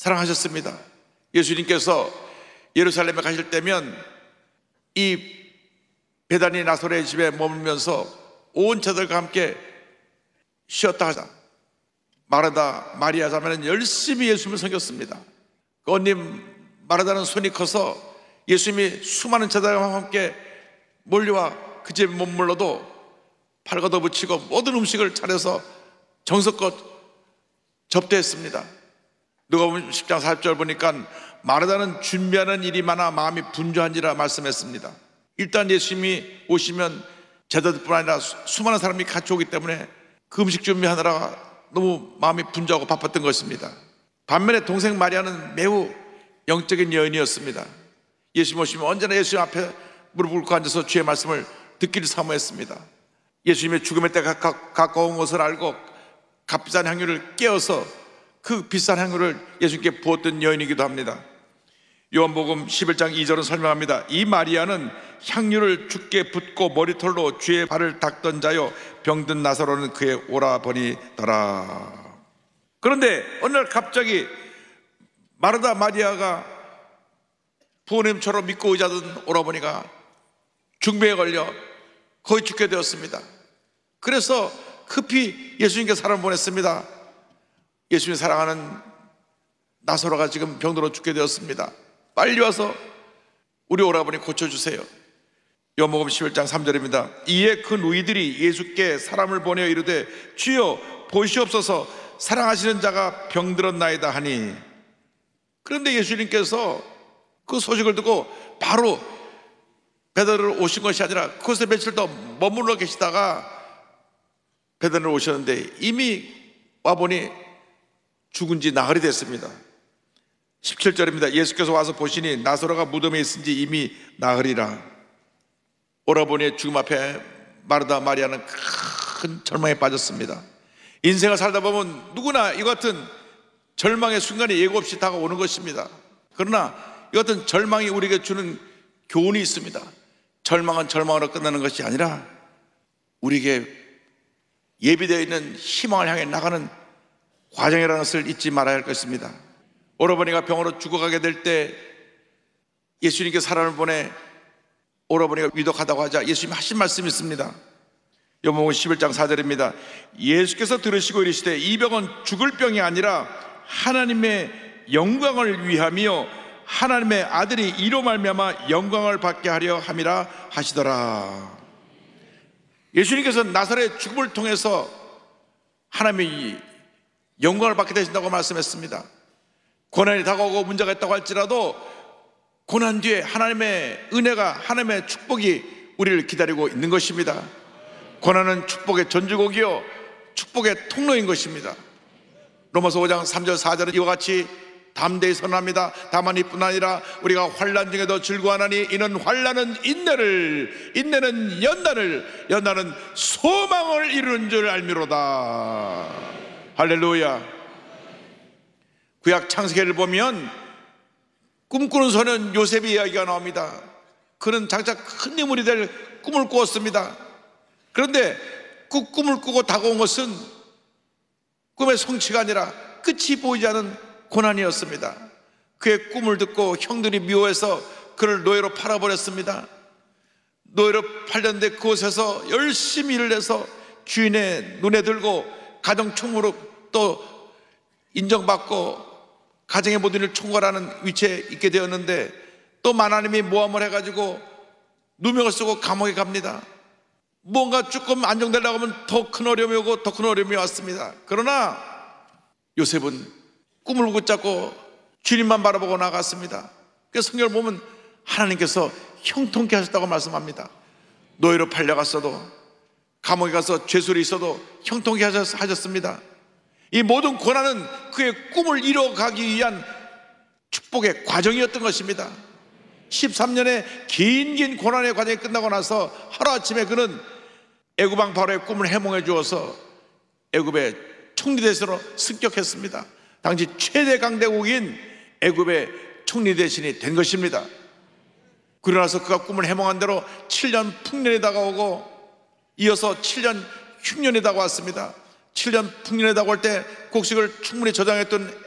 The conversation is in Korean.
사랑하셨습니다. 예수님께서 예루살렘에 가실 때면 이 베다니 나사로의 집에 머물면서 온 자들과 함께 쉬었다 하자 마르다 마리아 자매는 열심히 예수님을 섬겼습니다. 그 언니 마르다는 손이 커서 예수님이 수많은 자들과 함께 몰려와 그 집에 머물러도 팔 걷어붙이고 모든 음식을 차려서 정성껏 접대했습니다. 누가복음 10장 40절 보니까 마르다는 준비하는 일이 많아 마음이 분주한지라 말씀했습니다. 일단 예수님이 오시면 제자들뿐 아니라 수많은 사람이 같이 오기 때문에 그 음식 준비하느라 너무 마음이 분주하고 바빴던 것입니다. 반면에 동생 마리아는 매우 영적인 여인이었습니다. 예수님 오시면 언제나 예수님 앞에 무릎을 꿇고 앉아서 주의 말씀을 듣기를 사모했습니다. 예수님의 죽음의 때가 가까운 것을 알고 값비싼 향유를 깨어서 그 비싼 향유를 예수님께 부었던 여인이기도 합니다. 요한복음 11장 2절은 설명합니다. 이 마리아는 향유를 주께 붓고 머리털로 주의 발을 닦던 자요 병든 나사로는 그의 오라버니더라. 그런데 어느 날 갑자기 마르다 마리아가 부모님처럼 믿고 의지하던 오라버니가 중병에 걸려 거의 죽게 되었습니다. 그래서 급히 예수님께 사람을 보냈습니다. 예수님이 사랑하는 나사로가 지금 병들어 죽게 되었습니다. 빨리 와서 우리 오라버니 고쳐주세요. 요한복음 11장 3절입니다. 이에 그 누이들이 예수께 사람을 보내어 이르되 주여 보시옵소서 사랑하시는 자가 병들었나이다 하니, 그런데 예수님께서 그 소식을 듣고 바로 베드로로 오신 것이 아니라 그곳에 며칠 더 머물러 계시다가 베드로로 오셨는데 이미 와보니 죽은 지 나흘이 됐습니다. 17절입니다. 예수께서 와서 보시니 나사로가 무덤에 있은지 이미 나흘이라. 오라버니의 죽음 앞에 마르다 마리아는 큰 절망에 빠졌습니다. 인생을 살다 보면 누구나 이 같은 절망의 순간이 예고 없이 다가오는 것입니다. 그러나 이 같은 절망이 우리에게 주는 교훈이 있습니다. 절망은 절망으로 끝나는 것이 아니라 우리에게 예비되어 있는 희망을 향해 나가는 과정이라는 것을 잊지 말아야 할 것입니다. 오라버니가 병으로 죽어가게 될 때 예수님께 사람을 보내 오라버니가 위독하다고 하자 예수님이 하신 말씀이 있습니다. 요한복음 11장 4절입니다. 예수께서 들으시고 이르시되 이 병은 죽을 병이 아니라 하나님의 영광을 위하며 하나님의 아들이 이로 말미암아 영광을 받게 하려 함이라 하시더라. 예수님께서 나사렛의 죽음을 통해서 하나님의 영광을 받게 되신다고 말씀했습니다. 고난이 다가오고 문제가 있다고 할지라도 고난 뒤에 하나님의 은혜가, 하나님의 축복이 우리를 기다리고 있는 것입니다. 고난은 축복의 전주곡이요 축복의 통로인 것입니다. 로마서 5장 3절 4절은 이와 같이 담대히 선언합니다. 다만 이뿐 아니라 우리가 환난 중에도 즐거워하나니 이는 환난은 인내를, 인내는 연단을, 연단은 소망을 이루는 줄 알미로다. 할렐루야. 구약 창세기를 보면 꿈꾸는 소년 요셉의 이야기가 나옵니다. 그는 장차 큰 인물이 될 꿈을 꾸었습니다. 그런데 그 꿈을 꾸고 다가온 것은 꿈의 성취가 아니라 끝이 보이지 않은 고난이었습니다. 그의 꿈을 듣고 형들이 미워해서 그를 노예로 팔아버렸습니다. 노예로 팔렸는데 그곳에서 열심히 일을 해서 주인의 눈에 들고 가정총무로 또 인정받고 가정의 모든 일을 총괄하는 위치에 있게 되었는데 또 하나님이 모함을 해가지고 누명을 쓰고 감옥에 갑니다. 뭔가 조금 안정되려고 하면 더 큰 어려움이 오고 더 큰 어려움이 왔습니다. 그러나 요셉은 꿈을 붙잡고 주님만 바라보고 나갔습니다. 그래서 성경을 보면 하나님께서 형통케 하셨다고 말씀합니다. 노예로 팔려갔어도 감옥에 가서 죄수로 있어도 형통케 하셨습니다. 이 모든 고난은 그의 꿈을 이뤄가기 위한 축복의 과정이었던 것입니다. 13년의 긴 고난의 과정이 끝나고 나서 하루아침에 그는 애굽왕 바로의 꿈을 해몽해 주어서 애굽의 총리 대신으로 승격했습니다. 당시 최대 강대국인 애굽의 총리 대신이 된 것입니다. 그러고 나서 그가 꿈을 해몽한 대로 7년 풍년이 다가오고 이어서 7년 흉년이 다가왔습니다. 7년 풍년이 다가올 때 곡식을 충분히 저장했던